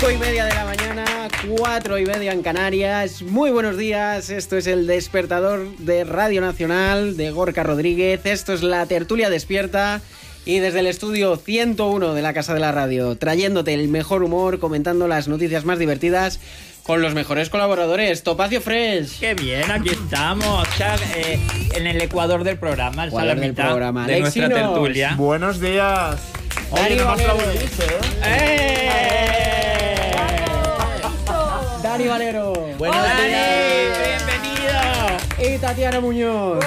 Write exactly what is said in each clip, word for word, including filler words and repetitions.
Cinco y media de la mañana, cuatro y media en Canarias. Muy buenos días, esto es el despertador de Radio Nacional de Gorka Rodríguez. Esto es la tertulia despierta y desde el estudio ciento uno de la Casa de la Radio, trayéndote el mejor humor, comentando las noticias más divertidas con los mejores colaboradores. Topacio Fresh. Qué bien, aquí estamos, ya, eh, en el ecuador del programa, Ecuador la del mitad programa. de Alexinos. nuestra tertulia. Buenos días. Dani Oye, no me Valero. aplaudís, ¿eh? ¡Eh! Dani Valero. Buenos Dani. días, bienvenido. Y Tatiana Muñoz.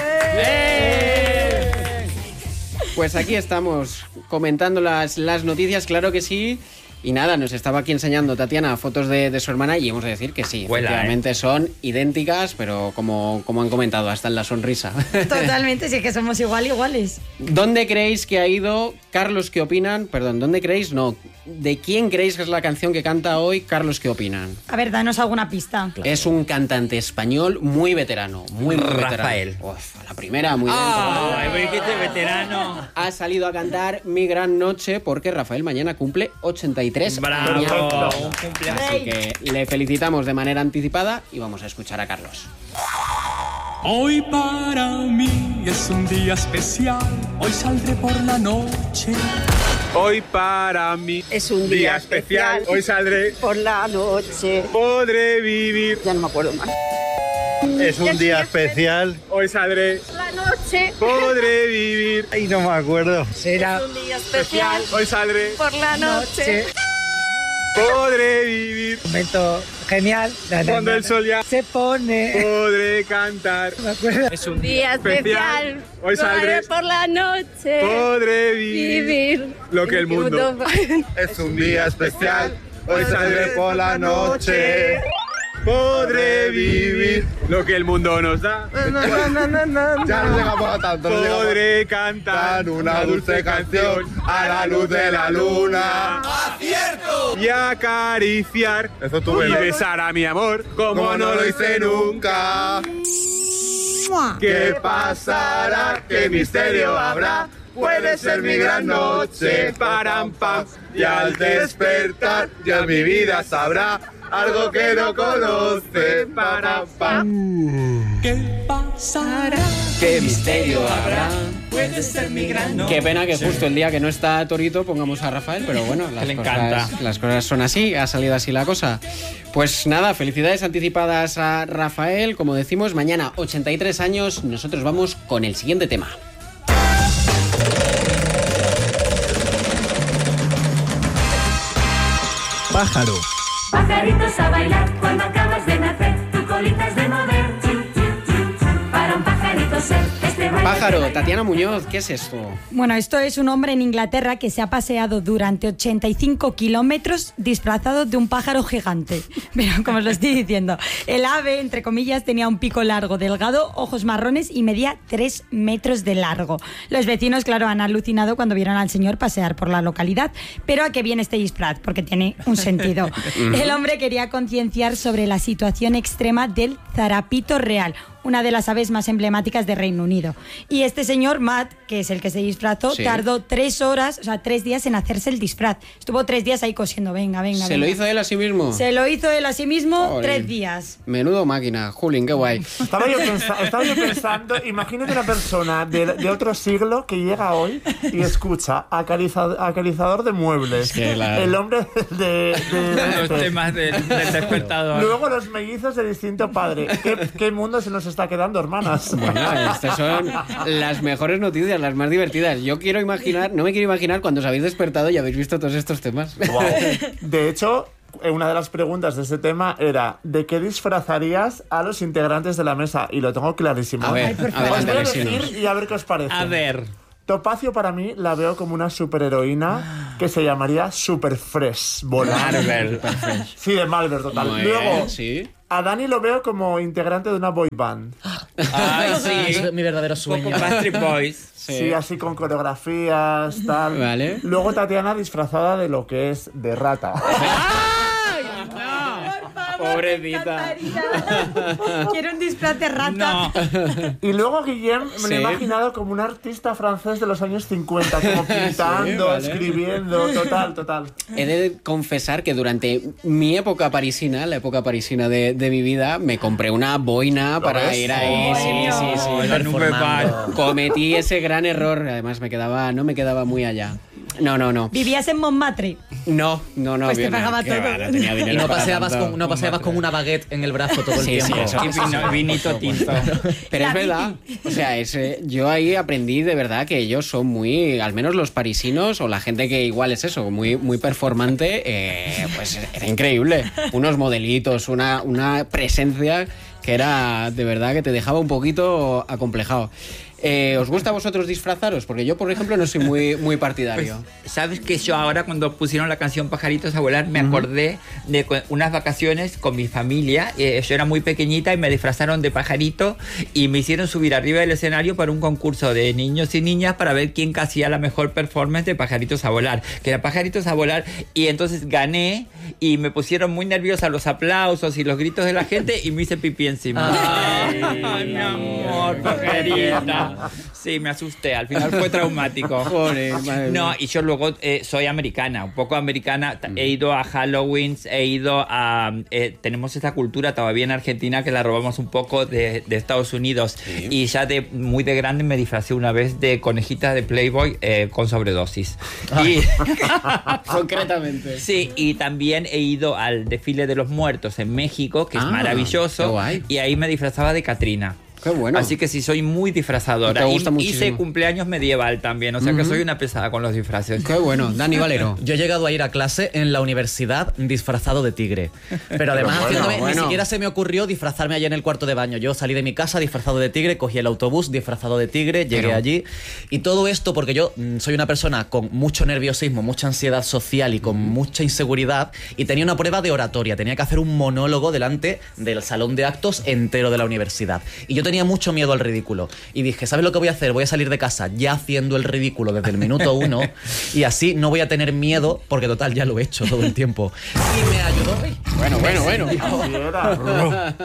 ¡Eh! Pues aquí estamos comentando las, las noticias, claro que sí. Y nada, nos estaba aquí enseñando Tatiana fotos de, de su hermana y hemos de decir que sí, Huela, efectivamente ¿eh? son idénticas, pero como, como han comentado, hasta en la sonrisa. Totalmente, sí que somos igual, iguales. ¿Dónde creéis que ha ido Carlos ¿Qué opinan? Perdón, ¿dónde creéis? No. ¿De quién creéis que es la canción que canta hoy Carlos ¿Qué opinan? A ver, danos alguna pista. Claro. Es un cantante español muy veterano, muy, muy Rafael. veterano. Uf, a la primera, muy Ah, dentro. pero que este veterano. Ha salido a cantar Mi Gran Noche porque Rafael mañana cumple ochenta y tres Bravo, años. un cumpleaños. Así que le felicitamos de manera anticipada y vamos a escuchar a Carlos. Hoy para mí es un día especial, hoy saldré por la noche. Hoy para mí es un día, día especial. especial, hoy saldré por la noche. Podré vivir. Ya no me acuerdo más. Es un día especial. Hoy saldré Por la noche. Podré vivir. Ay, no me acuerdo. Será un día especial. Hoy saldré Por la noche. Podré vivir. Momento genial. Cuando el sol ya se pone. Podré cantar. Es un Día especial. Hoy saldré por la noche. Podré vivir. Vivir. Lo que el mundo. Es un día especial. Hoy saldré por la noche. Podré vivir lo que el mundo nos da. Ya no llegamos a tanto. no llegamos Podré cantar una dulce canción a la luz de la luna. ¡Acierto! Y acariciar Eso tú y ves. besar a mi amor como, Como no lo hice nunca. ¿Qué pasará? ¿Qué misterio habrá? Puede ser mi gran noche, param pam. Y al despertar ya mi vida sabrá algo que no conoce. Para pam. ¿Qué pasará? ¿Qué misterio habrá? Puede ser mi gran noche. Qué pena que justo el día que no está Torito pongamos a Rafael, pero bueno, las, le cosas, encanta. las cosas son así, ha salido así la cosa. Pues nada, felicidades anticipadas a Rafael, como decimos, mañana ochenta y tres años, nosotros vamos con el siguiente tema. Pájaro. Pajaritos a bailar cuando acabas de nacer, tu colita es de mover. Chu, chu, chu, chu. Para un pajarito ser este baile. Pájaro, Tatiana Muñoz, ¿qué es esto? Bueno, esto es un hombre en Inglaterra que se ha paseado durante ochenta y cinco kilómetros disfrazado de un pájaro gigante. Pero como os lo estoy diciendo, el ave, entre comillas, tenía un pico largo, delgado, ojos marrones y medía tres metros de largo. Los vecinos, claro, han alucinado cuando vieron al señor pasear por la localidad. Pero ¿a qué viene este disfraz? Porque tiene un sentido. El hombre quería concienciar sobre la situación extrema del zarapito real, una de las aves más emblemáticas de Reino Unido. Y este señor, Matt, que es el que se disfrazó, Sí. tardó tres horas, o sea, tres días en hacerse el disfraz. Estuvo tres días ahí cosiendo, venga, venga, ¿Se venga. lo hizo él a sí mismo? Se lo hizo él a sí mismo. Jolín. Tres días. Menudo máquina, Julín, qué guay. Estaba yo, pensa- estaba yo pensando, imagínate una persona de, de otro siglo que llega hoy y escucha acariza- acarizador de muebles. Es que la- El hombre de... de- de Los este. temas del, del despertador. Luego los mellizos de distinto padre. ¿Qué, qué mundo se nos está quedando, hermanas? Bueno, estas son las mejores noticias, las más divertidas. Yo quiero imaginar, no me quiero imaginar cuando os habéis despertado y habéis visto todos estos temas. Wow. De hecho, eh, una de las preguntas de este tema era ¿de qué disfrazarías a los integrantes de la mesa? Y lo tengo clarísimo. A ver, Ay, por a ver, favor. Os voy a Alexino. decir y a ver qué os parece. A ver. Topacio para mí la veo como una superheroína que se llamaría Super Fresh. Volar. Marvel. Sí, de Marvel, total. Muy Luego, bien, sí. a Dani lo veo como integrante de una boy band. Ay, sí. Es mi verdadero sueño. Poco Backstreet Boys. Sí. así con coreografías, tal. Vale. Luego Tatiana disfrazada de lo que es de rata. ¡Ay, no! Pobrecita. Quiero un disfraz de rata. No. Y luego Guillem me Sí. lo he imaginado como un artista francés de los años cincuenta, como pintando, vale. escribiendo, total, total. He de confesar que durante mi época parisina, la época parisina de, de mi vida, me compré una boina para ves? ir ahí. Oh, Sí, sí, sí. Oh, la nube Performando. Cometí ese gran error. Además, me quedaba, no me quedaba muy allá. No, no, no. Vivías en Montmartre. No, no, no. Pues te bien, pagaba qué todo. va, no tenía dinero Y no para paseabas, tanto. con, no paseabas con una baguette en el brazo todo el Sí, sí, tiempo. eso. Y vino- vinito tinto. Pero La es verdad, o sea, es, eh, yo ahí aprendí de verdad que ellos son muy, al menos los parisinos o la gente que igual es eso, muy, muy performante, eh, pues era increíble. Unos modelitos, una, una presencia que era de verdad que te dejaba un poquito acomplejado. Eh, ¿Os gusta a vosotros disfrazaros? Porque yo, por ejemplo, no soy muy, muy partidario. Pues, ¿sabes que yo ahora cuando pusieron la canción Pajaritos a volar me acordé de cu- unas vacaciones con mi familia? Eh, yo era muy pequeñita y me disfrazaron de pajarito y me hicieron subir arriba del escenario para un concurso de niños y niñas para ver quién hacía la mejor performance de Pajaritos a volar, que era Pajaritos a volar, y entonces gané y me pusieron muy nerviosa los aplausos y los gritos de la gente y me hice pipí encima. Ay, Ay, mi amor, pajarita. Sí, me asusté, al final fue traumático. Joder, madre No, mía. y yo luego eh, soy americana, un poco americana. He ido a Halloween, he ido a... eh, tenemos esa cultura todavía en Argentina que la robamos un poco de, de Estados Unidos. Y ya de muy de grande me disfracé una vez de conejita de Playboy eh, con sobredosis. Y, Concretamente. sí, y también he ido al desfile de los muertos en México, que es Ah, maravilloso. qué guay. Y ahí me disfrazaba de Catrina. Qué bueno. Así que sí, soy muy disfrazadora. Te gusta Y- muchísimo. hice cumpleaños medieval también, o sea que soy una pesada con los disfraces. Qué bueno. Dani Valero. Yo he llegado a ir a clase en la universidad disfrazado de tigre. Pero además, bueno, haciéndome- bueno. ni siquiera se me ocurrió disfrazarme allá en el cuarto de baño. Yo salí de mi casa disfrazado de tigre, cogí el autobús disfrazado de tigre, llegué Pero- allí. Y todo esto porque yo mm, soy una persona con mucho nerviosismo, mucha ansiedad social y con mucha inseguridad. Y tenía una prueba de oratoria. Tenía que hacer un monólogo delante del salón de actos entero de la universidad. Y yo tenía mucho miedo al ridículo. Y dije, ¿sabes lo que voy a hacer? Voy a salir de casa ya haciendo el ridículo desde el minuto uno y así no voy a tener miedo porque total ya lo he hecho todo el tiempo. Y me ayudó. Bueno, bueno, bueno. Así era.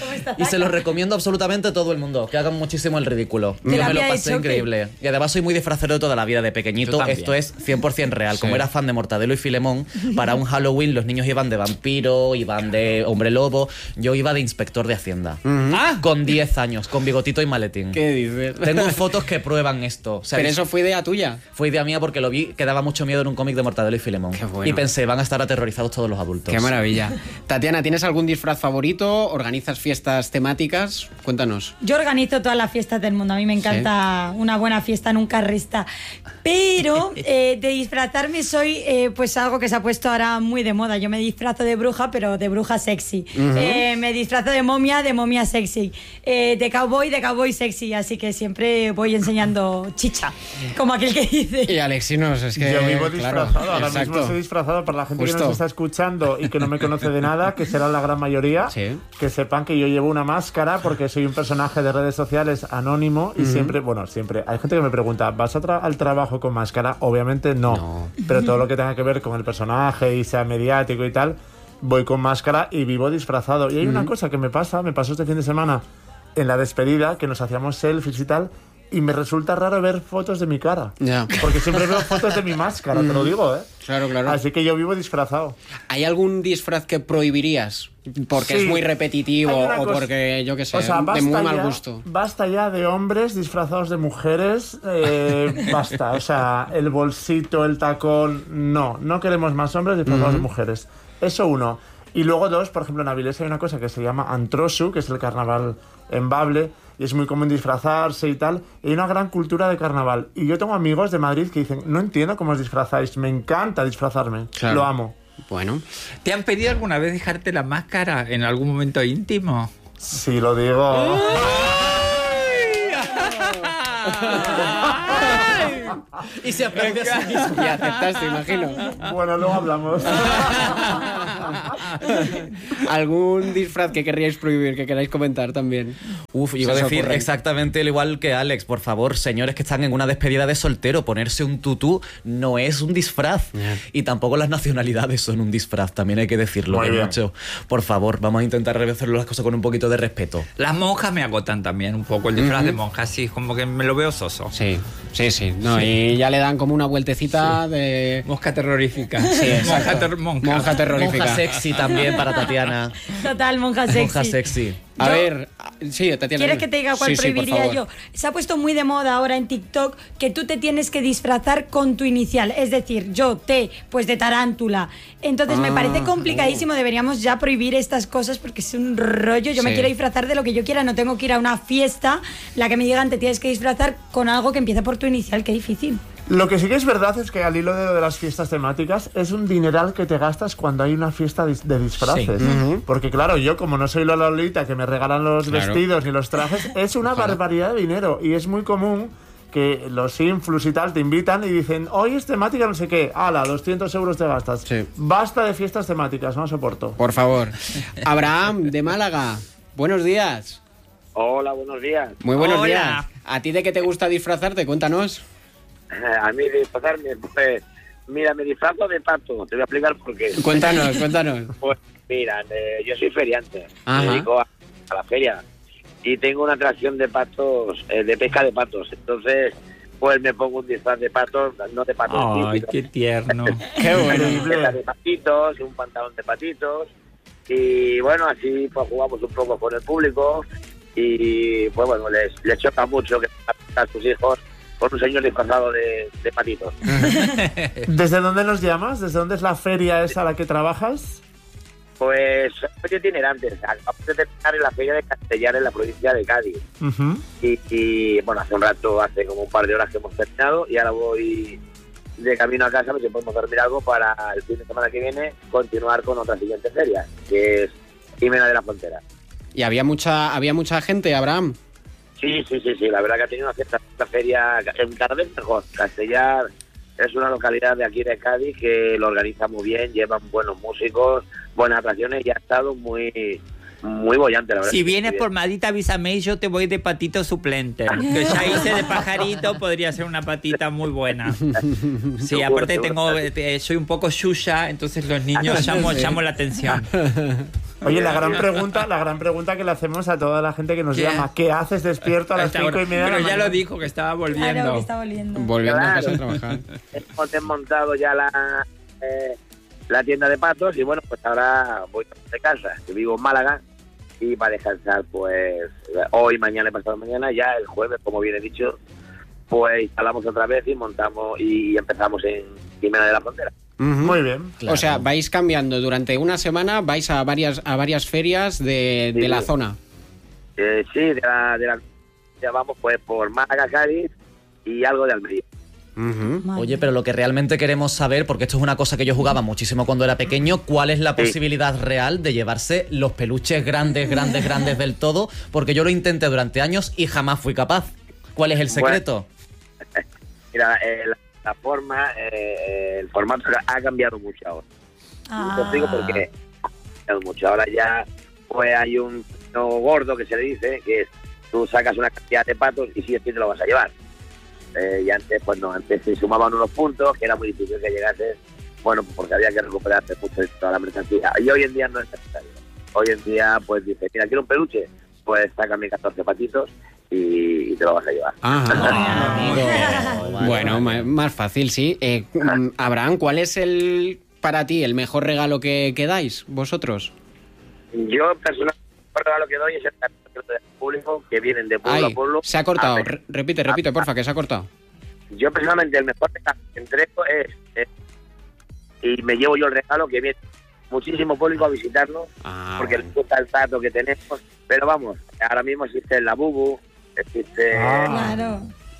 Y se los recomiendo absolutamente a todo el mundo, que hagan muchísimo el ridículo. Yo me lo Terapia de pasé choque. increíble. Y además soy muy disfrazero de toda la vida, de Yo pequeñito. también. Esto es cien por ciento real. Como Sí. era fan de Mortadelo y Filemón, para un Halloween los niños iban de vampiro, iban de hombre lobo. Yo iba de inspector de Hacienda. Ah, Con diez años, con bigotito y maletín. ¿Qué dices? Tengo fotos que prueban esto. O sea, Pero eso fue idea tuya. fue idea mía porque lo vi que daba mucho miedo en un cómic de Mortadelo y Filemón. Qué bueno. Y pensé, van a estar aterrorizados todos los adultos. Qué maravilla. Tatiana, ¿tienes algún disfraz favorito? ¿Organizas fiestas temáticas? Cuéntanos. Yo organizo todas las fiestas del mundo. A mí me encanta una buena fiesta, nunca resta. Pero eh, de disfrazarme soy eh, pues algo que se ha puesto ahora muy de moda. Yo me disfrazo de bruja, pero de bruja sexy. Eh, me disfrazo de momia, de momia sexy. Eh, de cowboy, de cowboy sexy. Así que siempre voy enseñando chicha, como aquel que dice. Y Alexinos, es que. Yo vivo claro, disfrazado, ahora exacto. mismo estoy disfrazado para la gente que Justo. nos está escuchando y que no me conoce de nada, que será la gran mayoría, Sí. que sepan que yo llevo una máscara porque soy un personaje de redes sociales anónimo y siempre, bueno, siempre, hay gente que me pregunta, ¿vas a tra- al trabajo con máscara? Obviamente no, No. pero todo lo que tenga que ver con el personaje y sea mediático y tal, voy con máscara y vivo disfrazado. Y hay una cosa que me pasa, me pasó este fin de semana en la despedida, que nos hacíamos selfies y tal, y me resulta raro ver fotos de mi cara. Ya. Porque siempre veo fotos de mi máscara, te lo digo, ¿eh? Claro, claro. Así que yo vivo disfrazado. ¿Hay algún disfraz que prohibirías? Porque Sí. es muy repetitivo Hay una o cosa- porque, yo qué sé, O sea, de basta muy mal ya, gusto. Basta ya de hombres disfrazados de mujeres. eh, basta. O sea, el bolsito, el tacón. No, no queremos más hombres disfrazados de mujeres. Eso uno. Y luego dos, por ejemplo, en Avilés hay una cosa que se llama Antrosu, que es el carnaval en Bable, y es muy común disfrazarse y tal. Y hay una gran cultura de carnaval. Y yo tengo amigos de Madrid que dicen, no entiendo cómo os disfrazáis, me encanta disfrazarme, Claro. lo amo. Bueno, ¿te han pedido alguna vez dejarte la máscara en algún momento íntimo? Sí, lo digo. Y se aplaude así. y aceptaste, imagino. Bueno, luego hablamos. ¿Algún disfraz que querríais prohibir, que queráis comentar también? Uf, iba a decir exactamente el igual que Alex. Por favor, señores que están en una despedida de soltero, ponerse un tutú no es un disfraz. Yeah. Y tampoco las nacionalidades son un disfraz, también hay que decirlo. Que mucho. Por favor, vamos a intentar hacerlo las cosas con un poquito de respeto. Las monjas me agotan también un poco, el disfraz uh-huh. de monjas, sí, como que me lo veo soso. Sí, sí, sí. No, sí. Y ya le dan como una vueltecita sí. de... Mosca terrorífica. Sí, monja, ter monja. monja terrorífica. Monja sexy también para Tatiana. Total, monja sexy. Monja sexy. A yo, ver, sí, Tatiana. ¿Quieres que te diga cuál sí, prohibiría sí, yo? Se ha puesto muy de moda ahora en TikTok que tú te tienes que disfrazar con tu inicial. Es decir, yo, T, pues de tarántula. Entonces ah, me parece complicadísimo. Oh. Deberíamos ya prohibir estas cosas porque es un rollo. Yo sí. me quiero disfrazar de lo que yo quiera. No tengo que ir a una fiesta, la que me digan te tienes que disfrazar con algo que empiece por tu inicial. Qué difícil. Lo que sí que es verdad es que al hilo de, de las fiestas temáticas es un dineral que te gastas cuando hay una fiesta de disfraces. Sí. Uh-huh. Porque claro, yo como no soy la Lolita que me regalan los claro. vestidos ni los trajes, es una Ojalá. barbaridad de dinero. Y es muy común que los influs y tal te invitan y dicen, hoy es temática no sé qué, ala, doscientos euros te gastas. Sí. Basta de fiestas temáticas, no soporto. Por favor. Abraham, de Málaga, buenos días. Hola, buenos días. Muy buenos Hola. días. ¿A ti de qué te gusta disfrazarte? Cuéntanos. A mí disfrazarme, pues, mira, me disfrazo de pato, te voy a explicar por qué. Cuéntanos, cuéntanos. Pues, mira, eh, yo soy feriante, Ajá. me dedico a, a la feria y tengo una atracción de patos, eh, de pesca de patos, entonces, pues me pongo un disfraz de patos, no de patos. Ay, típicos. qué tierno. Qué bueno. De patitos, un pantalón de patitos y bueno, así pues jugamos un poco con el público y pues bueno, les, les choca mucho que a sus hijos con un señor disfrazado de, de patitos. ¿Desde dónde nos llamas? ¿Desde dónde es la feria esa a la que trabajas? Pues soy itinerante. Acabamos de terminar en la feria de Castellar en la provincia de Cádiz. Uh-huh. y, y bueno, hace un rato, hace como un par de horas que hemos terminado y ahora voy de camino a casa a ver si podemos dormir algo para el fin de semana que viene continuar con otra siguiente feria, que es Jimena de la Frontera. ¿Y había mucha, había mucha gente, Abraham? Sí, sí, sí, sí, la verdad que ha tenido una cierta feria, cada vez mejor. Castellar es una localidad de aquí de Cádiz que lo organiza muy bien, llevan buenos músicos, buenas atracciones y ha estado muy muy bollante, la verdad. Si vienes por Madrid, avísame y yo te voy de patito suplente. Que ya hice de pajarito, podría ser una patita muy buena. Sí, aparte tengo, soy un poco Xuxa, entonces los niños llamo, llamo la atención. Oye, la gran pregunta, la gran pregunta que le hacemos a toda la gente que nos ¿Qué? llama, ¿qué haces despierto a las cinco y media? Pero de la ya mañana? lo dijo, que estaba volviendo. Claro, que está volviendo. Volviendo claro. a casa a trabajar. Hemos desmontado ya la, eh, la tienda de patos y bueno, pues ahora voy de casa, que vivo en Málaga y para descansar pues hoy, mañana y pasado mañana, ya el jueves, como bien he dicho, pues instalamos otra vez y montamos y empezamos en Jimena de la Frontera. Uh-huh. Muy bien. Claro. O sea, vais cambiando durante una semana, vais a varias a varias ferias de, sí, de la sí. zona. Eh, sí, de la, de la ya vamos pues por Málaga, Cádiz y algo de Almería. Uh-huh. Oye, pero lo que realmente queremos saber, porque esto es una cosa que yo jugaba muchísimo cuando era pequeño, ¿cuál es la posibilidad sí. real de llevarse los peluches grandes, grandes, grandes del todo? Porque yo lo intenté durante años y jamás fui capaz. ¿Cuál es el secreto? Bueno, mira, eh, la, la forma, eh, el formato ha cambiado mucho ahora. Ah. Te digo porque ha cambiado mucho. Ahora ya pues hay un no gordo que se le dice, que es tú sacas una cantidad de patos y sí, sí te lo vas a llevar. Eh, y antes, pues no, antes se sumaban unos puntos que era muy difícil que llegases, bueno, porque había que recuperarte mucho de toda la mercancía. Y hoy en día no es necesario. Hoy en día, pues dices, mira, quiero un peluche, pues sácame catorce patitos y, y te lo vas a llevar. Ajá. amigo. Bueno, más fácil, sí. Eh, Abraham, ¿cuál es el para ti el mejor regalo que, que dais vosotros? Yo personalmente el mejor regalo que doy es el del público que vienen de pueblo Ay, a pueblo. Se ha cortado. A repite, repite, a, porfa, que se ha cortado. Yo personalmente el mejor regalo que entrego es, es y me llevo yo el regalo que viene muchísimo público a visitarnos ah, porque bueno. les gusta el trato que tenemos, pero vamos, ahora mismo existe el Labubu, existe ah, claro.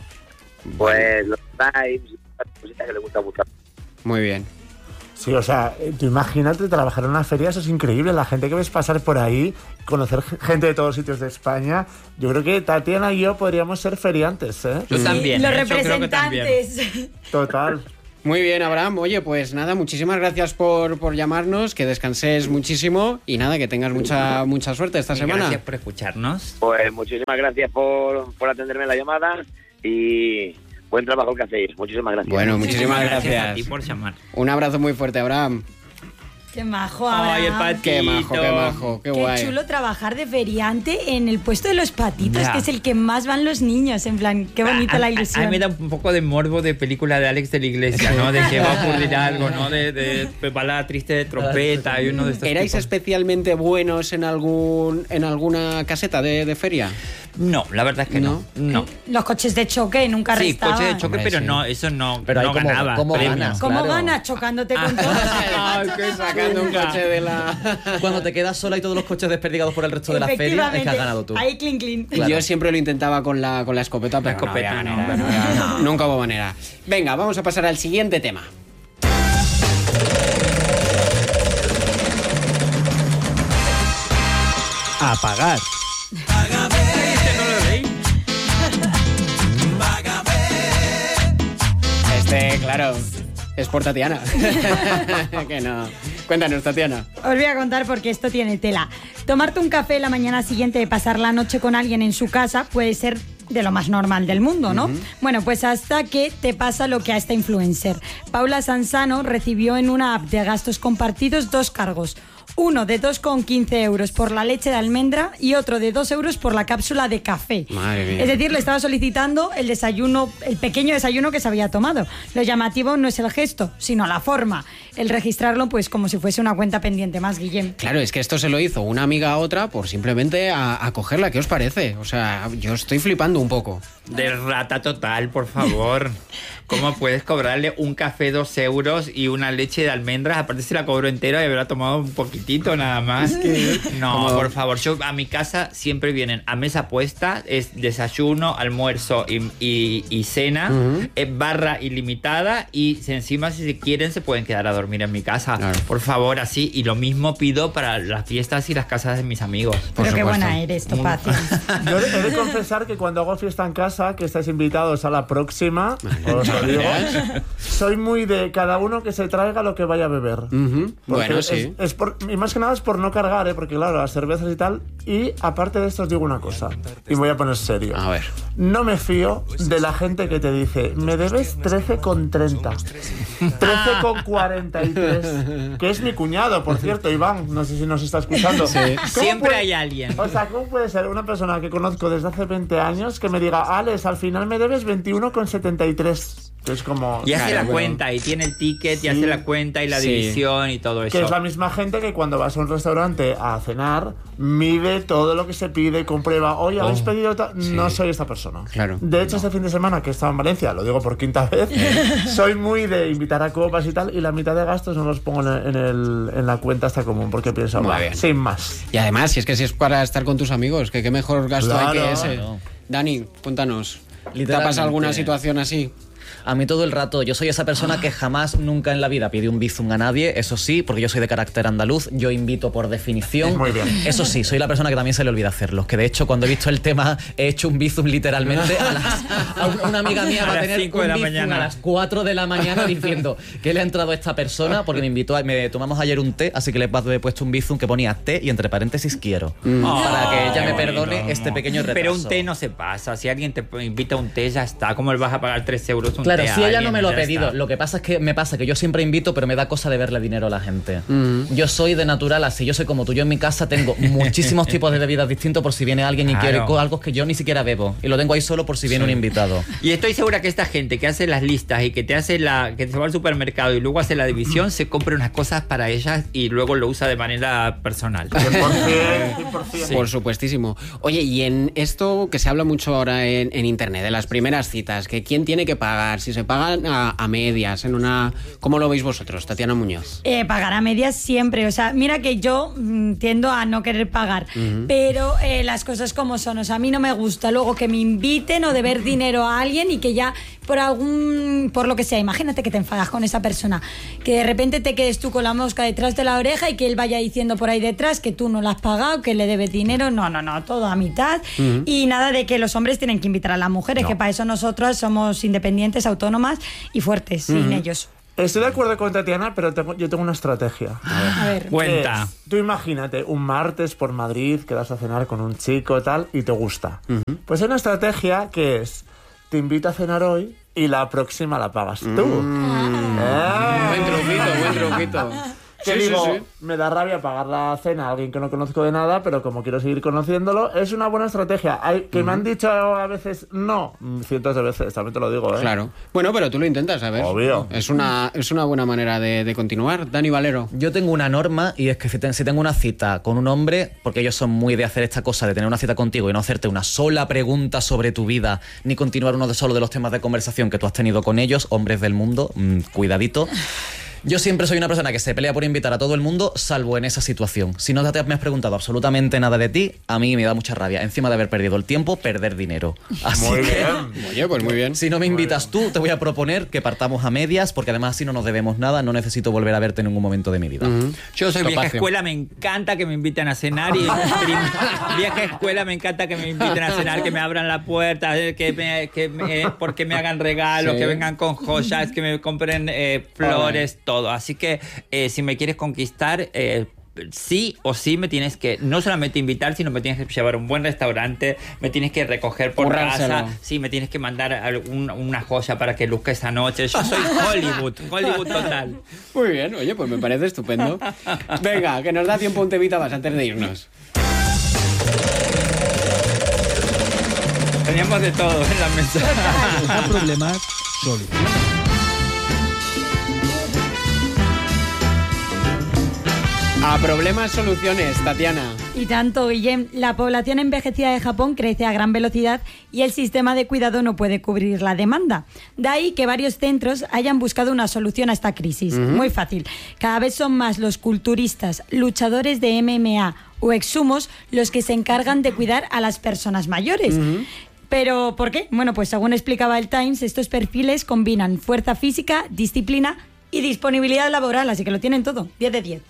pues los Times y otras cositas que les gusta mucho. Muy bien. Sí, o sea, tú imagínate trabajar en una feria, eso es increíble. La gente que ves pasar por ahí, conocer gente de todos sitios de España. Yo creo que Tatiana y yo podríamos ser feriantes, ¿eh? Yo también. Los ¿eh? representantes. Total. Muy bien, Abraham. Oye, pues nada, muchísimas gracias por, por llamarnos, que descanses muchísimo y nada, que tengas mucha mucha suerte esta Y semana. Gracias por escucharnos. Pues muchísimas gracias por, por atenderme la llamada y buen trabajo el que hacéis. Muchísimas gracias. Bueno, muchísimas Gracias gracias. a ti por llamar. Un abrazo muy fuerte, Abraham. Qué majo, Ay, el Abraham. patito. Qué majo, qué majo, qué Qué guay. chulo trabajar de feriante en el puesto de los patitos, Ya. que es el que más van los niños. En plan, qué bonita A- la a- ilusión. A, mí me da un poco de morbo de película de Alex de la Iglesia, ¿no? De que va a ocurrir algo, ¿no? De, de, de balada triste de trompeta y uno de estos ¿Erais tipos. especialmente buenos en algún en alguna caseta de, de feria? No, la verdad es que no. No. Los coches de choque nunca Sí, restaban. coche de choque, Hombre, pero sí. no, eso no, Pero ahí no como- ganaba. como premio. ganas. ¿Cómo Claro. ganas chocándote con todo? Ay, que sacando un coche de la... Cuando te quedas sola y todos los coches desperdigados por el resto de la feria, es que has Efectivamente. ganado tú. Ahí, clink, clink. Claro. Yo siempre lo intentaba con la, con la escopeta, pero no escopeta, había no, manera, no, no había- no. nunca hubo manera. Venga, vamos a pasar al siguiente tema. Apagar. Este, claro, es por Tatiana. Que no. Cuéntanos, Tatiana. Os voy a contar porque esto tiene tela. Tomarte un café la mañana siguiente de pasar la noche con alguien en su casa puede ser de lo más normal del mundo, ¿no? Bueno, pues hasta que te pasa lo que a esta influencer. Paula Sansano recibió en una app de gastos compartidos dos cargos. Uno de dos con quince euros por la leche de almendra y otro de dos euros por la cápsula de café. Madre mía. Es decir, le estaba solicitando el desayuno, el pequeño desayuno que se había tomado. Lo llamativo no es el gesto, sino la forma. El registrarlo, pues, como si fuese una cuenta pendiente más, Guillem. Claro, es que esto se lo hizo una amiga a otra por simplemente a, a cogerla. ¿Qué os parece? O sea, yo estoy flipando un poco. De rata total, por favor. ¿Cómo puedes cobrarle un café dos euros y una leche de almendras? Aparte se la cobró entera y habrá tomado un poquitito nada más. No, por favor. Yo a mi casa siempre vienen a mesa puesta, es desayuno, almuerzo y, y- y cena, es barra ilimitada y si encima si se quieren se pueden quedar a dormir en mi casa. Claro. Por favor, así. Y lo mismo pido para las fiestas y las casas de mis amigos. Por Pero qué supuesto. buena eres, Topacio. Yo he de confesar que cuando hago fiesta en casa, que estáis invitados a la próxima, os lo digo, soy muy de cada uno que se traiga lo que vaya a beber. Ujú. Porque Bueno, es- sí. es por- y más que nada es por no cargar, ¿eh? Porque claro, las cervezas y tal. Y aparte de esto os digo una cosa, y me voy a poner serio. A ver. No me fío de la gente que te dice, me debes trece con treinta, trece con cuarenta y tres, que es mi cuñado, por cierto, Iván, no sé si nos está escuchando. ¿Cómo Siempre puede- hay alguien. O sea, ¿cómo puede ser una persona que conozco desde hace veinte años que me diga, Alex, al final me debes veintiuno con setenta y tres? Que es como... Y hace Claro, la bueno. cuenta y tiene el ticket y Sí. hace la cuenta y la Sí. división y todo eso. Que es la misma gente que cuando vas a un restaurante a cenar, mide todo lo que se pide y comprueba, oye, ¿habéis Oh, pedido tal? No soy esta persona. Claro. De hecho, este fin de semana que estaba en Valencia, lo digo por quinta vez, soy muy de invitar a copas y tal, y la mitad de gastos no los pongo en, el- en el- en la cuenta esta común, porque pienso, Muy va, bien. sin más. Y además, si es que si es para estar con tus amigos, que qué mejor gasto hay que Claro. ese. Claro. Dani, cuéntanos. ¿Te ha Literalmente. pasado alguna situación así? A mí todo el rato, yo soy esa persona que jamás, nunca en la vida pide un bizum a nadie, eso sí, porque yo soy de carácter andaluz, yo invito por definición. Muy bien. Eso sí, soy la persona que también se le olvida hacerlo, que de hecho cuando he visto el tema he hecho un bizum literalmente a las... a una- una amiga mía A va a las tener cinco un de la bizum mañana. a las cuatro de la mañana diciendo que le ha entrado a esta persona porque me invitó, a, me tomamos ayer un té, así que le he puesto un bizum que ponía té y entre paréntesis quiero, para que ella me perdone este pequeño retraso. Pero un té no se pasa. Si alguien te invita a un té, ya está. ¿Cómo le vas a pagar tres euros un Claro, té a si ella alguien? no me lo ha Ya pedido, está. lo que pasa es que me pasa que yo siempre invito, pero me da cosa de verle dinero a la gente. Yo soy de natural así, yo soy como tú. Yo en mi casa tengo muchísimos tipos de bebidas distintos por si viene alguien y Claro. quiere co- algo que yo ni siquiera bebo. Y lo tengo ahí solo por si viene un invitado. Y estoy segura que esta gente que hace las listas y que te hace la, que se va al supermercado y luego hace la división, se compra unas cosas para ellas y luego lo usa de manera personal. cien por ciento, cien por ciento. Por supuestísimo. Oye, y en esto que se habla mucho ahora en, en internet, de las primeras citas, que quién tiene que pagar, si se pagan a, a medias, en una... ¿Cómo lo veis vosotros, Tatiana Muñoz? Eh, pagar a medias siempre. O sea, mira que yo mm, tiendo a no querer pagar, pero eh, las cosas como son. O sea, a mí no me gusta luego que me inviten o deber dinero a alguien y que ya por algún, por lo que sea, imagínate que te enfadas con esa persona, que de repente te quedes tú con la mosca detrás de la oreja y que él vaya diciendo por ahí detrás que tú no la has pagado, que le debes dinero, no, no, no, todo a mitad. Uh-huh. Y nada de que los hombres tienen que invitar a las mujeres, no. que para eso nosotros somos independientes, autónomas y fuertes, uh-huh. sin ellos. Estoy de acuerdo con Tatiana, pero tengo, yo tengo una estrategia. A ver, a ver. Cuenta. Es, tú imagínate, un martes por Madrid, quedas a cenar con un chico tal y te gusta. Uh-huh. Pues hay una estrategia que es, te invito a cenar hoy y la próxima la pagas tú. Mm. Ah. Buen truquito, buen truquito. Que sí, digo, sí, sí. me da rabia pagar la cena a alguien que no conozco de nada, pero como quiero seguir conociéndolo, es una buena estrategia. Hay, que uh-huh. me han dicho a veces no, cientos de veces, también te lo digo, ¿eh? Claro. Bueno, pero tú lo intentas, a ver. Obvio. Es una, es una buena manera de, de continuar. Dani Valero. Yo tengo una norma y es que si, te, si tengo una cita con un hombre, porque ellos son muy de hacer esta cosa, de tener una cita contigo y no hacerte una sola pregunta sobre tu vida, ni continuar uno de solo de los temas de conversación que tú has tenido con ellos, hombres del mundo, mmm, cuidadito. Yo siempre soy una persona que se pelea por invitar a todo el mundo, salvo en esa situación. Si no te me has preguntado absolutamente nada de ti, a mí me da mucha rabia. Encima de haber perdido el tiempo, perder dinero. Así muy que, bien. Oye, pues muy bien. Si no me invitas tú, te voy a proponer que partamos a medias, porque además así no nos debemos nada, no necesito volver a verte en ningún momento de mi vida. Uh-huh. Yo soy Topacio. vieja escuela, me encanta que me inviten a cenar y prim- vieja escuela, me encanta que me inviten a cenar, que me abran la puerta, que me, que me, porque me hagan regalos, sí. que vengan con joyas, que me compren eh, flores, oh. todo. Así que Eh, si me quieres conquistar, eh, sí o sí me tienes que no solamente invitar, sino me tienes que llevar a un buen restaurante, me tienes que recoger por Currárselo. casa, sí, me tienes que mandar algún, una joya para que luzca esa noche. Yo soy Hollywood, Hollywood total. Muy bien, oye, pues me parece estupendo. Venga, que nos da tiempo un temita más antes de irnos. Teníamos de todo en la mesa. A problemas, soluciones. A problemas, soluciones, Tatiana. Y tanto, Guillem. La población envejecida de Japón crece a gran velocidad y el sistema de cuidado no puede cubrir la demanda. De ahí que varios centros hayan buscado una solución a esta crisis. Uh-huh. Muy fácil. Cada vez son más los culturistas, luchadores de M M A o exhumos los que se encargan de cuidar a las personas mayores. Uh-huh. ¿Pero por qué? Bueno, pues según explicaba el Times, estos perfiles combinan fuerza física, disciplina y disponibilidad laboral, así que lo tienen todo. diez de diez.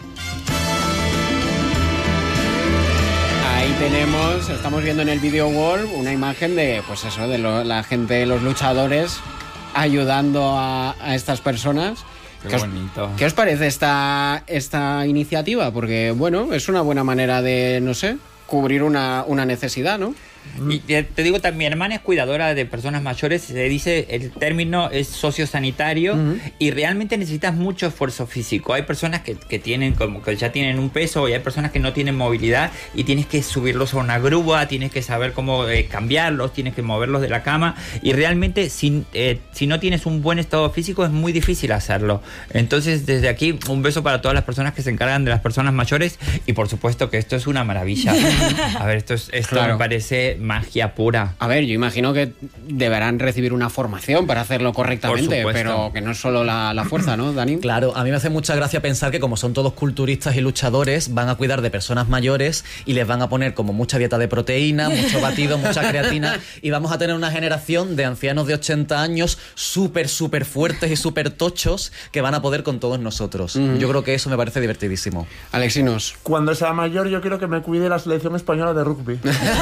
Ahí tenemos, estamos viendo en el video wall una imagen de, pues eso, de lo, la gente, los luchadores ayudando a, a estas personas. Qué ¿Qué bonito. Os, ¿Qué os parece esta, esta iniciativa? Porque, bueno, es una buena manera de, no sé, cubrir una, una necesidad, ¿no? Y te digo también, mi hermana es cuidadora de personas mayores, se dice, el término es sociosanitario, uh-huh. y realmente necesitas mucho esfuerzo físico. Hay personas que, que tienen como que ya tienen un peso y hay personas que no tienen movilidad y tienes que subirlos a una grúa, tienes que saber cómo eh, cambiarlos, tienes que moverlos de la cama y realmente si, eh, si no tienes un buen estado físico es muy difícil hacerlo. Entonces desde aquí un beso para todas las personas que se encargan de las personas mayores y por supuesto que esto es una maravilla. A ver, esto, es, esto claro. me parece magia pura. A ver, yo imagino que deberán recibir una formación para hacerlo correctamente, pero que no es solo la, la fuerza, ¿no, Dani? Claro, a mí me hace mucha gracia pensar que como son todos culturistas y luchadores, van a cuidar de personas mayores y les van a poner como mucha dieta de proteína, mucho batido, mucha creatina y vamos a tener una generación de ancianos de ochenta años súper, súper fuertes y súper tochos que van a poder con todos nosotros. Uh-huh. Yo creo que eso me parece divertidísimo. Alexinos. Cuando sea mayor yo quiero que me cuide la selección española de rugby.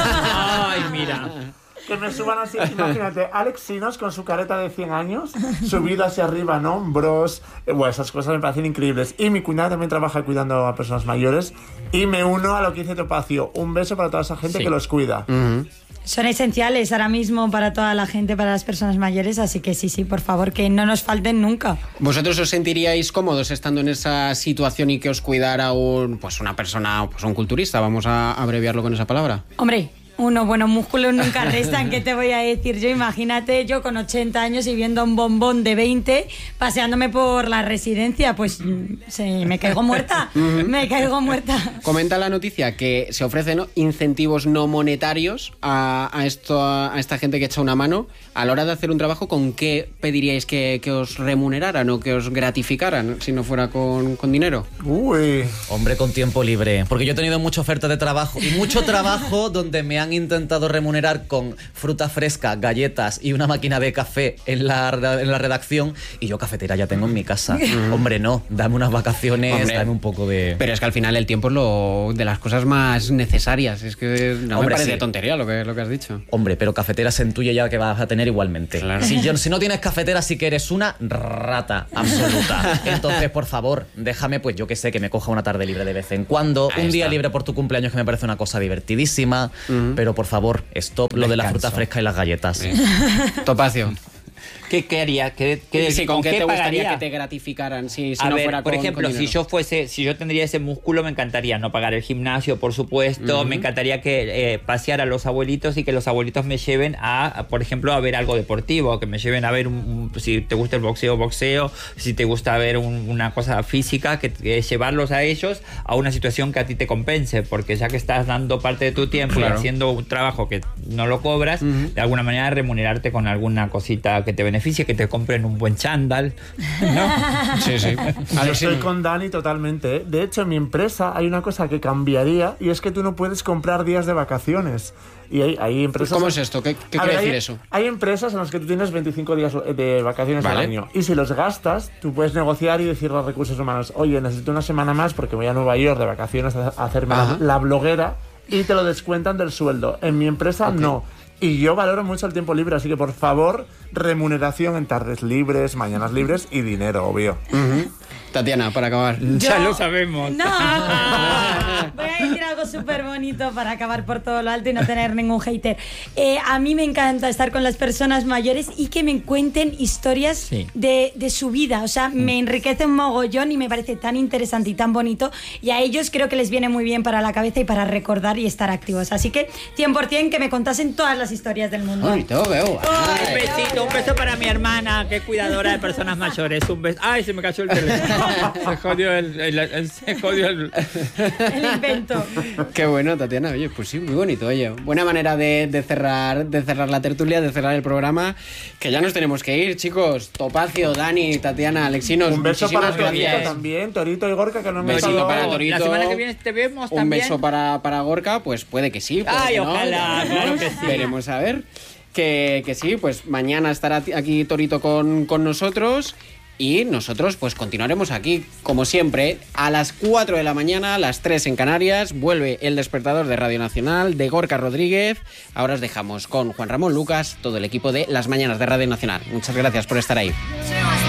Ay, mira. Que me suban así, imagínate, Alex Sinos con su careta de cien años, subido hacia arriba en hombros, eh, bueno, esas cosas me parecen increíbles. Y mi cuñada también trabaja cuidando a personas mayores y me uno a lo que dice Topacio, un beso para toda esa gente sí. que los cuida. Uh-huh. Son esenciales ahora mismo para toda la gente, para las personas mayores, así que sí, sí, por favor, que no nos falten nunca. ¿Vosotros os sentiríais cómodos estando en esa situación y que os cuidara un, pues una persona, pues un culturista, vamos a abreviarlo con esa palabra? Hombre, unos buenos músculos nunca restan, ¿qué te voy a decir yo? Imagínate yo con ochenta años y viendo a un bombón de veinte paseándome por la residencia, pues sí, me caigo muerta, me caigo muerta. Comenta la noticia que se ofrecen, ¿no?, incentivos no monetarios a, a, esto, a esta gente que echa una mano. A la hora de hacer un trabajo, ¿con qué pediríais que, que os remuneraran o que os gratificaran si no fuera con, con dinero? Uy. Hombre, con tiempo libre, porque yo he tenido mucha oferta de trabajo y mucho trabajo donde me han han intentado remunerar con fruta fresca, galletas y una máquina de café en la, en la redacción, y yo cafetera ya tengo en mi casa. Hombre, no, dame unas vacaciones, Hombre, dame un poco de... Pero es que al final el tiempo es lo de las cosas más necesarias. Es que no Hombre, me parece sí. tontería lo que, lo que has dicho. Hombre, pero cafetera se intuye ya que vas a tener igualmente. Claro. Si, yo, si no tienes cafetera, sí que eres una rata absoluta. Entonces, por favor, déjame, pues yo que sé, que me coja una tarde libre de vez en cuando. Ahí un día está. libre por tu cumpleaños, que me parece una cosa divertidísima. Ujú. Pero por favor, stop lo de la Descanso. fruta fresca y las galletas. Topacio. ¿Qué, qué haría? ¿Qué, qué, Sí, ¿con qué te gustaría pagaría? que te gratificaran si, si a no ver, fuera por con, ejemplo, con si dinero? yo fuese, si yo tendría ese músculo, me encantaría no pagar el gimnasio, por supuesto. Ujú. Me encantaría que eh, pasear a los abuelitos y que los abuelitos me lleven a, a, por ejemplo, a ver algo deportivo, que me lleven a ver un, un- si te gusta el boxeo, boxeo, si te gusta ver un- una cosa física, que, que llevarlos a ellos a una situación que a ti te compense, porque ya que estás dando parte de tu tiempo Claro. y haciendo un trabajo que no lo cobras, Ujú. de alguna manera remunerarte con alguna cosita que te beneficie, que te compren un buen chándal, ¿no? Sí, sí. Yo estoy con Dani totalmente, ¿eh? De hecho, en mi empresa hay una cosa que cambiaría, y es que tú no puedes comprar días de vacaciones. Y hay, hay empresas... ¿Cómo es esto? ¿Qué, qué A quiere ver, decir hay, eso? Hay empresas en las que tú tienes veinticinco días de vacaciones Vale. al año. Y si los gastas, tú puedes negociar y decir a los recursos humanos: oye, necesito una semana más porque voy a Nueva York de vacaciones a hacerme la, Ajá. la bloguera, y te lo descuentan del sueldo. En mi empresa no. Y yo valoro mucho el tiempo libre, así que por favor, remuneración en tardes libres, mañanas libres y dinero, obvio. Ujú. Tatiana, para acabar. Ya Yo- lo sabemos. No, voy a decir algo súper bonito para acabar por todo lo alto y no tener ningún hater. Eh, a mí me encanta estar con las personas mayores y que me cuenten historias Sí. de, de su vida. O sea, me enriquece un mogollón y me parece tan interesante y tan bonito. Y a ellos creo que les viene muy bien para la cabeza y para recordar y estar activos. Así que cien por ciento que me contasen todas las historias del mundo. Ay, te lo veo. Un Ay. besito, un beso para mi hermana, que es cuidadora de personas mayores. Un beso. Ay, se me cayó el teléfono. Se jodió el, el- el- se jodió el... El invento. Qué bueno, Tatiana. Oye, pues sí, muy bonito. Oye, buena manera de, de cerrar, de cerrar la tertulia, de cerrar el programa. Que ya nos tenemos que ir, chicos. Topacio, Dani, Tatiana, Alexinos. Un beso para muchísimas Torito gracias. también, Torito y Gorka, que no me Besito han para saludado. Torito. La semana que viene te vemos Un también. beso para, para Gorka, pues puede que sí. Puede Ay, que no, ojalá, ya claro veremos. que sí. Veremos a ver. Que, que sí, pues mañana estará aquí Torito con, con nosotros. Y nosotros pues continuaremos aquí, como siempre, a las cuatro de la mañana, a las tres en Canarias. Vuelve el despertador de Radio Nacional, de Gorka Rodríguez. Ahora os dejamos con Juan Ramón Lucas, todo el equipo de Las Mañanas de Radio Nacional. Muchas gracias por estar ahí. Llevas